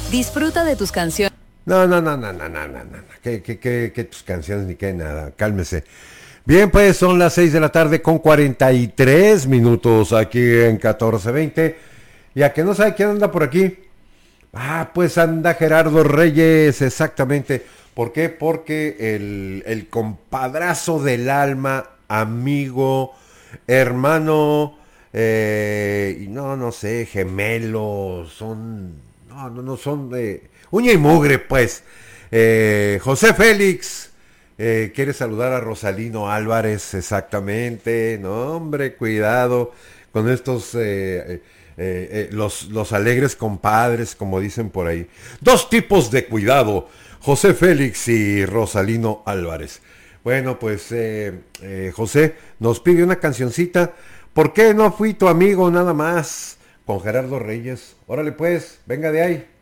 Disfruta de tus canciones. No. Que tus canciones ni que nada. Cálmese. Bien, pues son las 6 de la tarde con 43 minutos aquí en 1420. Y a que no sabe quién anda por aquí. Pues anda Gerardo Reyes, exactamente. ¿Por qué? Porque el compadrazo del alma, amigo, hermano, y no sé, gemelos, son de uña y mugre, pues. José Félix, quiere saludar a Rosalino Álvarez, exactamente. No, hombre, cuidado con estos... los alegres compadres, como dicen por ahí. Dos tipos de cuidado, José Félix y Rosalino Álvarez. Bueno, pues José nos pide una cancioncita. ¿Por qué no fui tu amigo nada más? Con Gerardo Reyes. Órale pues, venga de ahí.